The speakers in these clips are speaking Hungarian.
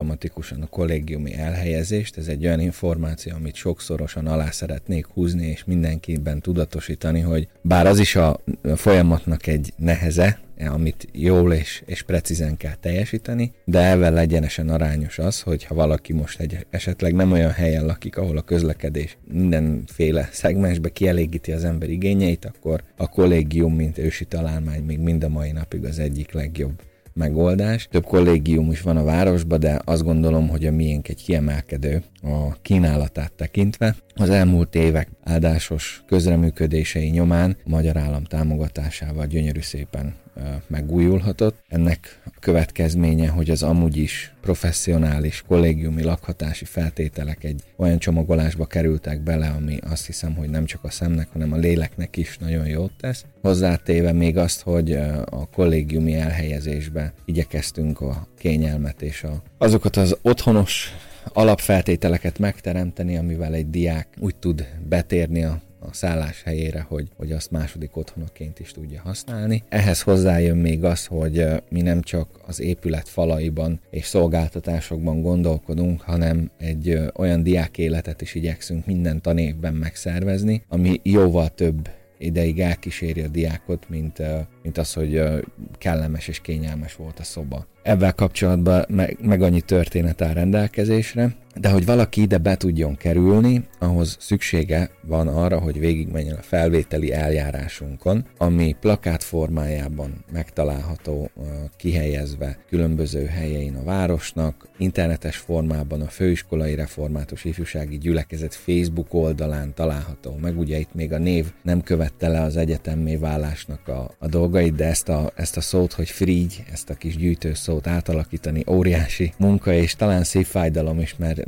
automatikusan a kollégiumi elhelyezést. Ez egy olyan információ, amit sokszorosan alá szeretnék húzni, és mindenkiben tudatosítani, hogy bár az is a folyamatnak egy neheze, amit jól és precízen kell teljesíteni, de ezzel egyenesen arányos az, hogy ha valaki most esetleg nem olyan helyen lakik, ahol a közlekedés mindenféle szegmensbe kielégíti az ember igényeit, akkor a kollégium, mint ősi találmány még mind a mai napig az egyik legjobb megoldás. Több kollégium is van a városban, de azt gondolom, hogy a miénk egy kiemelkedő a kínálatát tekintve. Az elmúlt évek áldásos közreműködései nyomán a magyar állam támogatásával gyönyörű szépen megújulhatott. Ennek a következménye, hogy az amúgy is professzionális kollégiumi lakhatási feltételek egy olyan csomagolásba kerültek bele, ami azt hiszem, hogy nem csak a szemnek, hanem a léleknek is nagyon jót tesz. Hozzátéve még azt, hogy a kollégiumi elhelyezésbe igyekeztünk a kényelmet és azokat az otthonos alapfeltételeket megteremteni, amivel egy diák úgy tud betérni a szállás helyére, hogy azt második otthonoként is tudja használni. Ehhez hozzájön még az, hogy mi nem csak az épület falaiban és szolgáltatásokban gondolkodunk, hanem egy olyan diákéletet is igyekszünk minden tanévben megszervezni, ami jóval több ideig elkíséri a diákot, mint az, hogy kellemes és kényelmes volt a szoba. Ebben kapcsolatban meg annyi történet áll rendelkezésre, de hogy valaki ide be tudjon kerülni, ahhoz szüksége van arra, hogy végigmenjen a felvételi eljárásunkon, ami plakát formájában megtalálható, kihelyezve különböző helyein a városnak, internetes formában a Főiskolai Református Ifjúsági Gyülekezet Facebook oldalán található meg. Ugye itt még a név nem követte le az egyetemmé válásnak a dolgait, de ezt a szót, hogy Frigy, ezt a kis gyűjtőszót átalakítani óriási munka, és talán szép fájdalom is, mert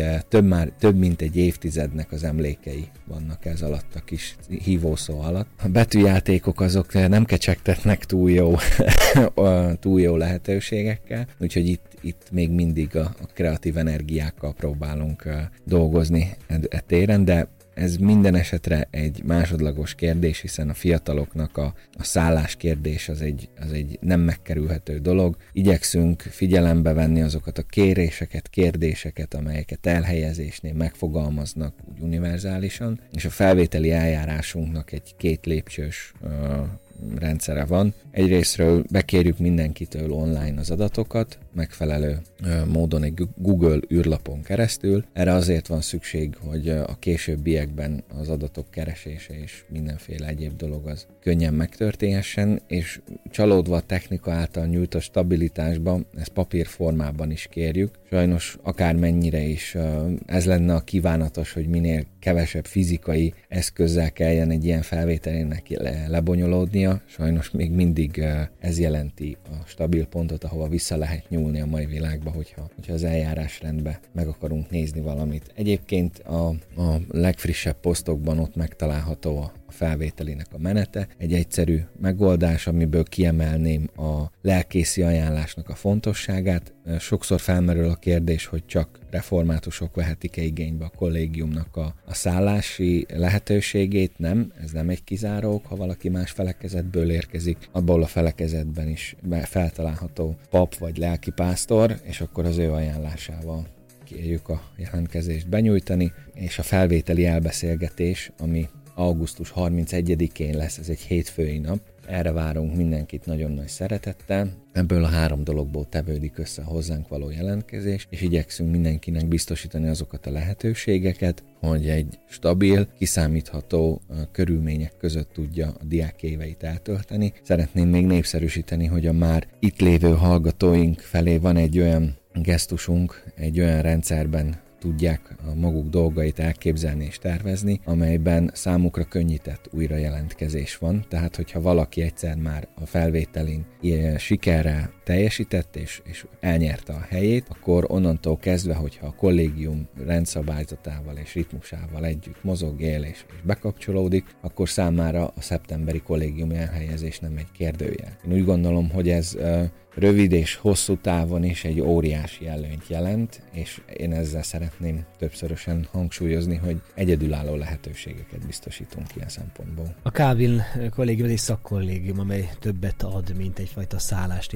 több mint egy évtizednek az emlékei vannak ez alatt a kis hívószó alatt. A betűjátékok azok nem kecsegtetnek túl jó lehetőségekkel, úgyhogy itt még mindig a kreatív energiákkal próbálunk dolgozni e téren, de ez minden esetre egy másodlagos kérdés, hiszen a fiataloknak a szállás kérdés az egy nem megkerülhető dolog. Igyekszünk figyelembe venni azokat a kéréseket, kérdéseket, amelyeket elhelyezésnél megfogalmaznak úgy univerzálisan, és a felvételi eljárásunknak egy 2 lépcsős rendszere van. Egyrészről bekérjük mindenkitől online az adatokat, megfelelő módon egy Google űrlapon keresztül. Erre azért van szükség, hogy a későbbiekben az adatok keresése és mindenféle egyéb dolog az könnyen megtörténhessen, és csalódva a technika által nyújtott stabilitásban, ezt papírformában is kérjük. Sajnos akármennyire is ez lenne a kívánatos, hogy minél kevesebb fizikai eszközzel kelljen egy ilyen felvételének lebonyolódnia. Sajnos még mindig ez jelenti a stabil pontot, ahova vissza lehet nyúlni a mai világba, hogyha az eljárásrendbe meg akarunk nézni valamit. Egyébként a legfrissebb posztokban ott megtalálható a felvételének a menete. Egy egyszerű megoldás, amiből kiemelném a lelkészi ajánlásnak a fontosságát. Sokszor felmerül a kérdés, hogy csak reformátusok vehetik-e igénybe a kollégiumnak a szállási lehetőségét. Nem, ez nem egy kizárók, ha valaki más felekezetből érkezik, abból a felekezetben is feltalálható pap vagy lelkipásztor, és akkor az ő ajánlásával kérjük a jelentkezést benyújtani, és a felvételi elbeszélgetés, ami augusztus 31-én lesz, ez egy hétfői nap. Erre várunk mindenkit nagyon nagy szeretettel. Ebből a 3 dologból tevődik össze a hozzánk való jelentkezés, és igyekszünk mindenkinek biztosítani azokat a lehetőségeket, hogy egy stabil, kiszámítható körülmények között tudja a diák éveit eltölteni. Szeretném még népszerűsíteni, hogy a már itt lévő hallgatóink felé van egy olyan gesztusunk, egy olyan rendszerben tudják a maguk dolgait elképzelni és tervezni, amelyben számukra könnyített újrajelentkezés van. Tehát, hogyha valaki egyszer már a felvételin sikerrel teljesített és elnyerte a helyét, akkor onnantól kezdve, hogyha a kollégium rendszabályzatával és ritmusával együtt mozog, él és bekapcsolódik, akkor számára a szeptemberi kollégium elhelyezés nem egy kérdőjel. Én úgy gondolom, hogy ez rövid és hosszú távon is egy óriási előnyt jelent, és én ezzel szeretném többszörösen hangsúlyozni, hogy egyedülálló lehetőségeket biztosítunk ilyen szempontból. A Kálvin kollégium egy szakkollégium, amely többet ad, mint egyfajta szállást, éjszakát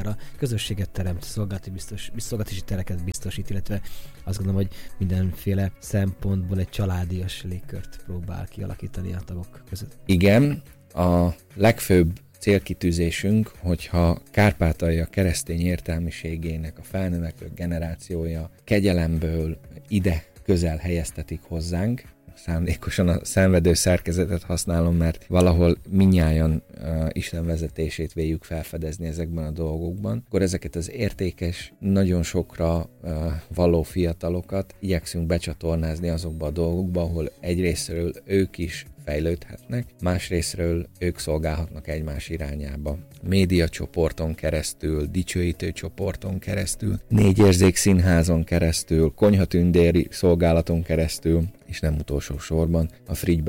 számára közösséget teremt, szolgáltatási tereket biztosít, illetve azt gondolom, hogy mindenféle szempontból egy családias légkört próbál kialakítani a tagok között. Igen, a legfőbb célkitűzésünk, hogyha Kárpátalja keresztény értelmiségének a felnövekvő generációja kegyelemből ide közel helyeztetik hozzánk, szándékosan a szenvedő szerkezetet használom, mert valahol mindnyájan Isten vezetését véljük felfedezni ezekben a dolgokban, akkor ezeket az értékes, nagyon sokra való fiatalokat igyekszünk becsatornázni azokba a dolgokba, ahol egyrésztről ők is fejlődhetnek, másrésztről ők szolgálhatnak egymás irányába. Médiacsoporton keresztül, dicsőítő csoporton keresztül, Négyérzék színházon keresztül, konyhatündéri szolgálaton keresztül, és nem utolsó sorban a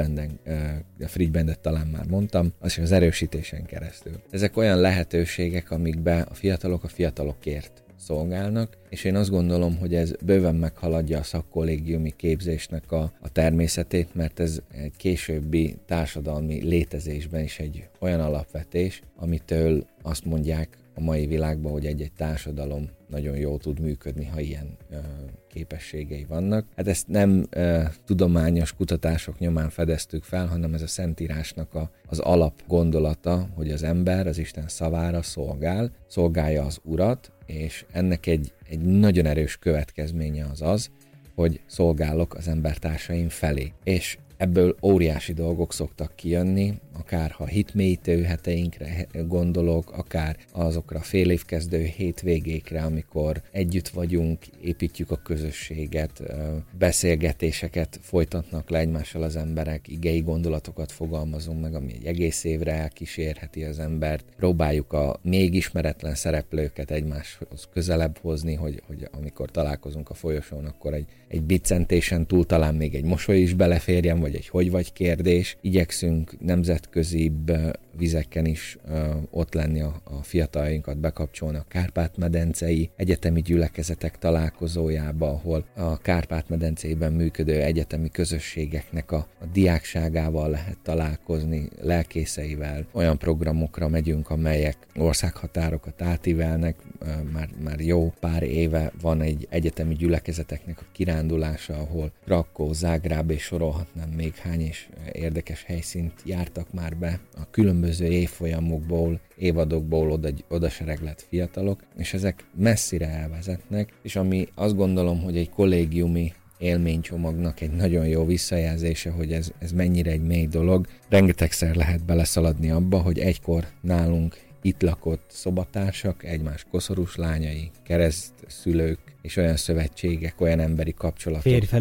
Frigy Bandet talán már mondtam, az erősítésen keresztül. Ezek olyan lehetőségek, amikbe a fiatalokért szolgálnak, és én azt gondolom, hogy ez bőven meghaladja a szakkollégiumi képzésnek a természetét, mert ez egy későbbi társadalmi létezésben is egy olyan alapvetés, amitől azt mondják a mai világban, hogy egy-egy társadalom nagyon jól tud működni, ha ilyen képességei vannak. Hát ezt nem tudományos kutatások nyomán fedeztük fel, hanem ez a Szentírásnak az alap gondolata, hogy az ember az Isten szavára szolgálja az Urat, és ennek egy nagyon erős következménye az, hogy szolgálok az embertársaim felé. És ebből óriási dolgok szoktak kijönni, akár ha hitmélyítő heteinkre gondolok, akár azokra félévkezdő hétvégékre, amikor együtt vagyunk, építjük a közösséget, beszélgetéseket folytatnak le egymással az emberek, igei gondolatokat fogalmazunk meg, ami egy egész évre elkísérheti az embert. Próbáljuk a még ismeretlen szereplőket egymáshoz közelebb hozni, hogy amikor találkozunk a folyosón, akkor egy biccentésen túl talán még egy mosoly is beleférjen, vagy egy hogy vagy kérdés. Igyekszünk nemzetközibb vizeken is ott lenni, a fiataljainkat bekapcsolni a Kárpát-medencei egyetemi gyülekezetek találkozójába, ahol a Kárpát-medencében működő egyetemi közösségeknek a diákságával lehet találkozni, lelkészeivel. Olyan programokra megyünk, amelyek országhatárokat átívelnek. Már jó pár éve van egy egyetemi gyülekezeteknek a kirándulása, ahol Krakkó, Zágráb és sorolhatnám még hány és érdekes helyszínt jártak már be a különböző évfolyamokból, évadokból oda sereglett fiatalok, és ezek messzire elvezetnek, és ami azt gondolom, hogy egy kollégiumi élménycsomagnak egy nagyon jó visszajelzése, hogy ez mennyire egy mély dolog. Rengetegszer lehet beleszaladni abba, hogy egykor nálunk itt lakott szobatársak, egymás koszorús lányai, keresztszülők, és olyan szövetségek, olyan emberi kapcsolatok.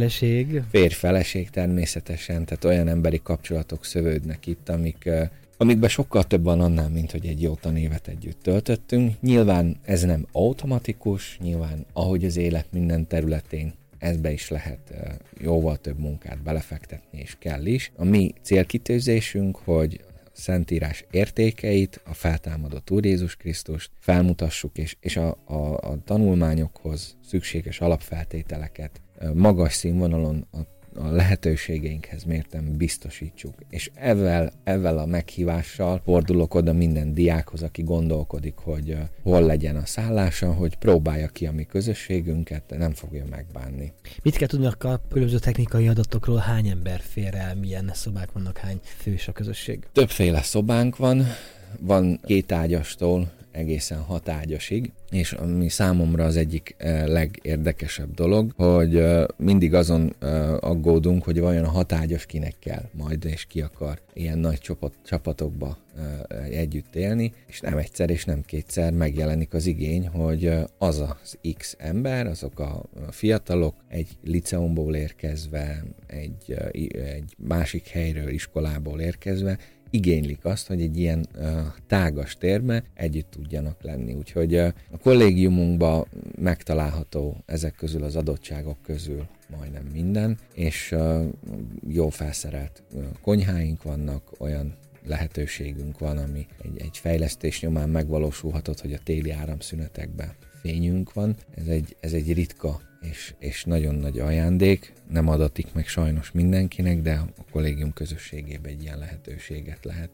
Férj-feleség természetesen, tehát olyan emberi kapcsolatok szövődnek itt, amikben sokkal több van annál, mint hogy egy jó tanévet együtt töltöttünk. Nyilván ez nem automatikus, nyilván ahogy az élet minden területén ezbe is lehet jóval több munkát belefektetni, és kell is. A mi célkitűzésünk, hogy Szentírás értékeit, a feltámadott Úr Jézus Krisztust felmutassuk, és a tanulmányokhoz szükséges alapfeltételeket magas színvonalon a lehetőségeinkhez mérten biztosítsuk. És ezzel a meghívással fordulok oda minden diákhoz, aki gondolkodik, hogy hol legyen a szállása, hogy próbálja ki a mi közösségünket, de nem fogja megbánni. Mit kell tudni a különböző technikai adatokról? Hány ember fér el, milyen szobák vannak, hány fős a közösség? Többféle szobánk van 2 ágyastól egészen 6 ágyasig, és ami számomra az egyik legérdekesebb dolog, hogy mindig azon aggódunk, hogy vajon a 6 ágyas kinek kell majd, és ki akar ilyen nagy csapatokba együtt élni, és nem egyszer és nem kétszer megjelenik az igény, hogy az az X ember, azok a fiatalok egy liceumból érkezve, egy másik helyről, iskolából érkezve, igénylik azt, hogy egy ilyen tágas térbe együtt tudjanak lenni. Úgyhogy a kollégiumunkban megtalálható ezek közül az adottságok közül majdnem minden, és jól felszerelt konyháink vannak, olyan lehetőségünk van, ami egy fejlesztés nyomán megvalósulhatott, hogy a téli áramszünetekben fényünk van. Ez egy ritka és nagyon nagy ajándék, nem adatik meg sajnos mindenkinek, de a kollégium közösségében egy ilyen lehetőséget lehet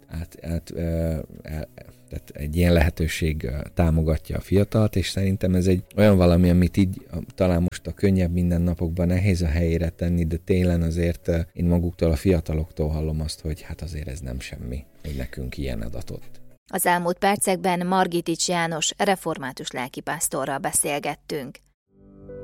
tehát egy ilyen lehetőség támogatja a fiatalt, és szerintem ez egy olyan valami, amit így talán most a könnyebb mindennapokban nehéz a helyére tenni, de télen azért én maguktól, a fiataloktól hallom azt, hogy hát azért ez nem semmi, hogy nekünk ilyen adatot. Az elmúlt percekben Margitics János református lelkipásztorral beszélgettünk.